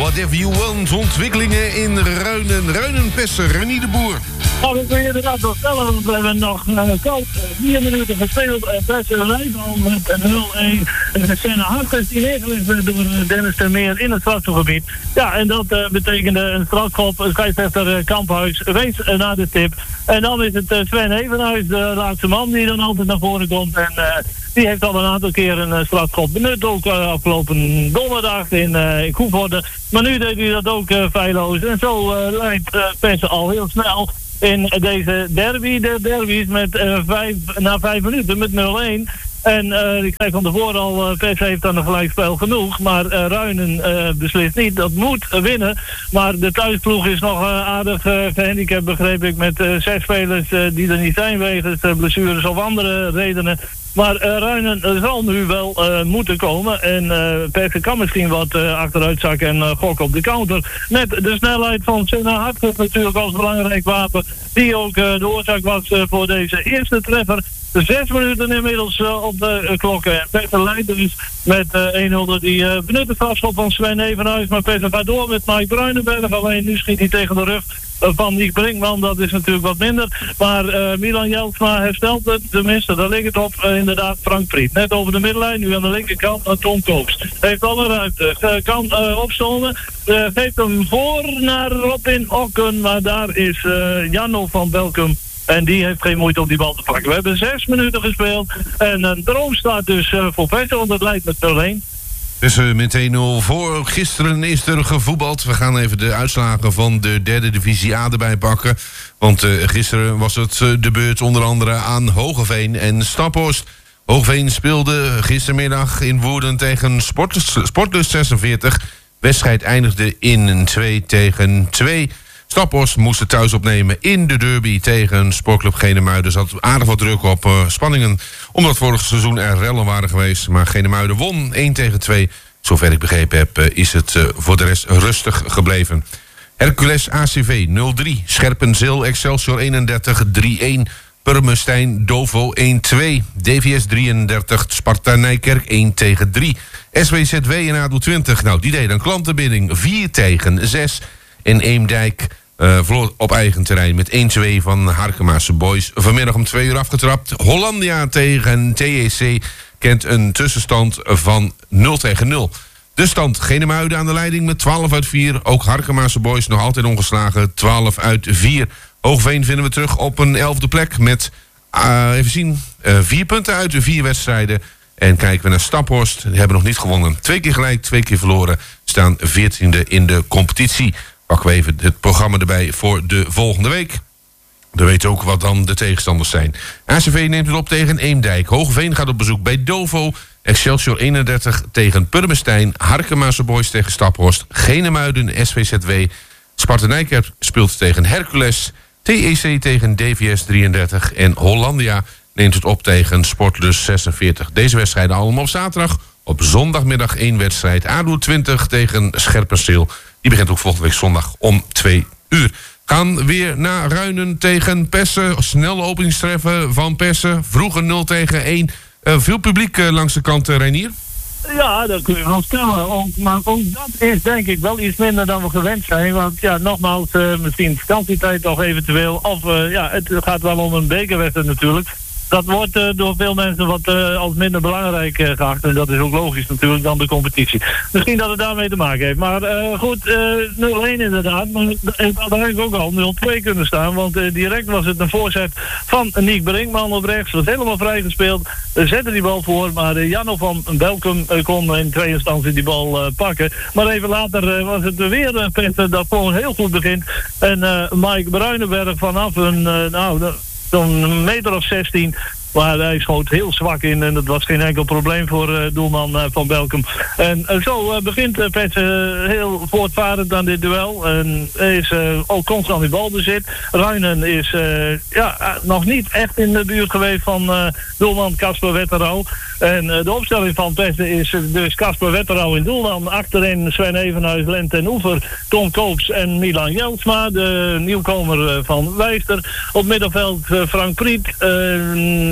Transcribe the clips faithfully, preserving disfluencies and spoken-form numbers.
Whatever You Want. Ontwikkelingen in Ruinen. Ruinen-Pessen, Renier de Boer. Nou, ik wil je inderdaad nog stellen, want we hebben nog uh, koud uh, vier minuten gespeeld. En Pessen leidt al met nul een. En Senna Hartjes die ingelicht werd door uh, Dennis Termeer in het strafschopgebied. Ja, en dat uh, betekende een strafschop. Scheidsrechter uh, Kamphuis wees uh, naar de tip. En dan is het uh, Sven Evenhuis, de laatste man, die dan altijd naar voren komt. En uh, die heeft al een aantal keer een uh, strafschop benut. Ook uh, afgelopen donderdag in, uh, in Koevoorde. Maar nu deed hij dat ook uh, feilloos. En zo uh, leidt uh, Pessen al heel snel in deze derby. De derby is met uh, vijf, na vijf minuten met nul een. En uh, ik zei van tevoren al, uh, Pessen heeft dan een gelijkspel genoeg. Maar uh, Ruinen uh, beslist niet. Dat moet uh, winnen. Maar de thuisploeg is nog uh, aardig uh, gehandicapt, begreep ik. Met uh, zes spelers uh, die er niet zijn wegens uh, blessures of andere redenen. Maar uh, Ruinen uh, zal nu wel uh, moeten komen. En uh, Pessen kan misschien wat uh, achteruit zakken en uh, gokken op de counter. Met de snelheid van Senna Hartjes natuurlijk als belangrijk wapen. Die ook uh, de oorzaak was uh, voor deze eerste treffer. Zes minuten inmiddels uh, op de uh, klokken. Pessen leidt dus met uh, een nul door die uh, benutte strafschop van Sven Evenhuis. Maar Pessen gaat door met Mike Bruinenberg. Alleen nu schiet hij tegen de rug uh, van Nick Brinkman. Dat is natuurlijk wat minder. Maar uh, Milan Jeltsma herstelt het. Tenminste, daar ligt het op. Uh, inderdaad, Frank Priet. Net over de middenlijn. Nu aan de linkerkant uh, Tom Koops. Heeft alle ruimte. Uh, kan uh, opstomen. Uh, geeft hem voor naar Robin Okken. Maar daar is uh, Janno van Belkum. En die heeft geen moeite om die bal te pakken. We hebben zes minuten gespeeld. En een droom staat dus uh, voor Pessen, want het leidt met nul een. Dus uh, met één nul voor. Gisteren is er gevoetbald. We gaan even de uitslagen van de derde divisie A erbij pakken. Want uh, gisteren was het uh, de beurt onder andere aan Hogeveen en Staphorst. Hogeveen speelde gistermiddag in Woerden tegen Sport, Sportlust zesenveertig. Wedstrijd eindigde in twee tegen twee. Staphorst moest het thuis opnemen in de derby tegen Sportclub Genemuiden. Zat aardig wat druk op uh, spanningen, omdat vorig seizoen er rellen waren geweest. Maar Genemuiden won één tegen twee. Zover ik begrepen heb, uh, is het uh, voor de rest rustig gebleven. Hercules A C V nul drie. Scherpenzeel Excelsior eenendertig drie een. Purmerstein Dovo één twee. D V S drieëndertig. Sparta Nijkerk één tegen drie. S W Z W en A D O twintig. Nou, die deden een klantenbinding vier tegen zes. En Eemdijk uh, verloor op eigen terrein met één twee van Harkemaanse Boys. Vanmiddag om twee uur afgetrapt. Hollandia tegen T E C kent een tussenstand van nul tegen nul. De stand Genemuiden aan de leiding met twaalf uit vier. Ook Harkemaanse Boys nog altijd ongeslagen, twaalf uit vier. Hoogveen vinden we terug op een elfde plek met, uh, even zien, uh, vier punten uit de vier wedstrijden. En kijken we naar Staphorst, die hebben nog niet gewonnen. Twee keer gelijk, twee keer verloren. Staan veertiende in de competitie. Pakken we even het programma erbij voor de volgende week. Dan weten we ook wat dan de tegenstanders zijn. A C V neemt het op tegen Eemdijk. Hoogeveen gaat op bezoek bij Dovo. Excelsior eenendertig tegen Purmerstein. Harkemaanse Boys tegen Staphorst. Genemuiden, S V Z W. Sparta Nijkerk speelt tegen Hercules. T E C tegen D V S drieëndertig. En Hollandia neemt het op tegen Sportlust zesenveertig. Deze wedstrijden allemaal op zaterdag. Op zondagmiddag één wedstrijd. A D O twintig tegen Scherpenzeel. Die begint ook volgende week zondag om twee uur. Gaan weer naar Ruinen tegen Pessen. Snelle openingstreffen van Pessen. Vroeger nul tegen één. Uh, veel publiek uh, langs de kant, uh, Reinier. Ja, dat kun je wel stellen. Ook, maar ook dat is denk ik wel iets minder dan we gewend zijn. Want ja, nogmaals, uh, misschien vakantietijd toch eventueel. Of uh, ja, het gaat wel om een bekerwedstrijd natuurlijk. Dat wordt uh, door veel mensen wat uh, als minder belangrijk uh, geacht. En dat is ook logisch natuurlijk dan de competitie. Misschien dat het daarmee te maken heeft. Maar uh, goed, uh, nul een inderdaad. Maar het had eigenlijk ook al nul twee kunnen staan. Want uh, direct was het een voorzet van Nick Brinkman op rechts. Was helemaal vrij gespeeld. Uh, zette die bal voor. Maar uh, Janno van Belkum uh, kon in tweede instantie die bal uh, pakken. Maar even later uh, was het weer een Petter dat gewoon heel goed begint. En uh, Mike Bruinenberg vanaf een... Uh, nou, zo'n meter of zestien. Maar hij schoot heel zwak in en dat was geen enkel probleem voor uh, doelman uh, van Belkum. En uh, zo uh, begint uh, Pessen uh, heel voortvarend aan dit duel. En is uh, ook constant in balbezit. Ruinen is uh, ja, uh, nog niet echt in de buurt geweest van uh, doelman Casper Wetterau. En uh, de opstelling van Pessen is uh, dus Casper Wetterau in doel. Dan achterin Sven Evenhuis, Len ten Oever, Tom Koops en Milan Jeltsma. De nieuwkomer uh, van Wijster. Op middenveld uh, Frank Priet. Uh,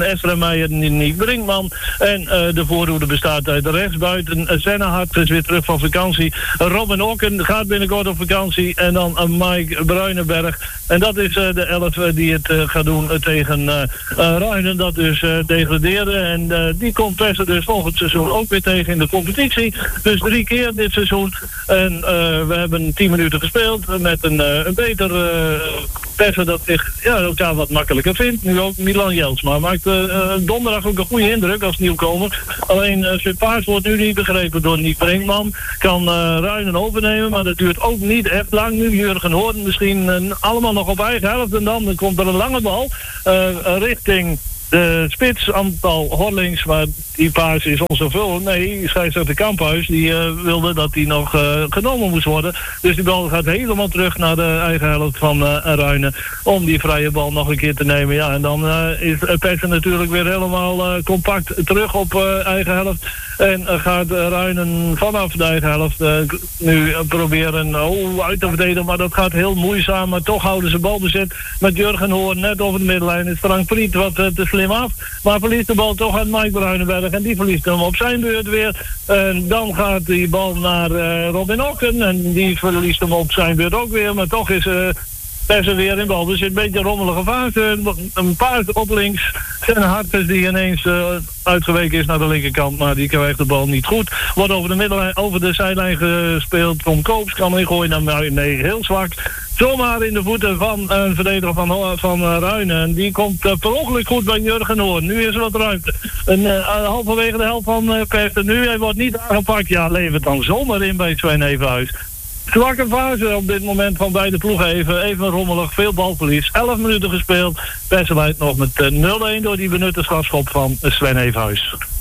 Esra Meijer en Nick Brinkman. En uh, de voorhoede bestaat uit de rechtsbuiten. Uh, Sennehart is weer terug van vakantie. Uh, Robin Okken gaat binnenkort op vakantie. En dan uh, Mike Bruinenberg. En dat is uh, de elf uh, die het uh, gaat doen uh, tegen uh, uh, Ruinen. Dat dus uh, degraderen. En uh, die komt Pessen dus volgend seizoen ook weer tegen in de competitie. Dus drie keer dit seizoen. En uh, we hebben tien minuten gespeeld met een, uh, een beter uh, Pessen dat zich ja, elkaar wat makkelijker vindt. Nu ook Milan Jelsma. Maakt uh, donderdag ook een goede indruk als nieuwkomer. Alleen uh, zijn paard wordt nu niet begrepen door Nick Brinkman. Kan uh, Ruinen overnemen, maar dat duurt ook niet echt lang. Nu Jurgen Hoorn misschien uh, allemaal nog op eigen helft. En dan, dan komt er een lange bal uh, richting de spits, aantal Horlings, maar die paas is onzoveel. Nee, scheidsrechter Kamphuis, die uh, wilde dat die nog uh, genomen moest worden. Dus die bal gaat helemaal terug naar de eigen helft van uh, Ruinen. Om die vrije bal nog een keer te nemen. Ja, en dan uh, is Pessen natuurlijk weer helemaal uh, compact terug op uh, eigen helft. En uh, gaat uh, Ruinen vanaf de eigen helft uh, nu uh, proberen oh, uit te verdedigen. Maar dat gaat heel moeizaam. Maar toch houden ze balbezit met Jurgen Hoorn net over de middenlijn. Is Frank Priet wat uh, te slim af. Maar verliest de bal toch aan Mike Bruinenberg. En die verliest hem op zijn beurt weer. En dan gaat die bal naar uh, Robin Okken. En die verliest hem op zijn beurt ook weer. Maar toch is uh, Pessen weer in bal. Dus een beetje een rommelige fase. Een paard op links. En Hartjes die ineens uh, uitgeweken is naar de linkerkant. Maar die krijgt de bal niet goed. Wordt over de middenlijn, over de zijlijn gespeeld. Tom Koops kan ingooien naar nee, heel zwak. Zomaar in de voeten van een verdediger van, van uh, Ruinen. En die komt uh, per ongeluk goed bij Jurgen Hoorn. Nu is er wat ruimte. En uh, halverwege de helft van uh, Pesten. Nu hij wordt niet aangepakt. Ja, levert dan zomaar in bij Sven Evenhuis. Zwakke fase op dit moment van beide ploegen even. Even rommelig, veel balverlies. elf minuten gespeeld. Pesten leidt nog met uh, nul-een door die benutte strafschop van Sven Evenhuis.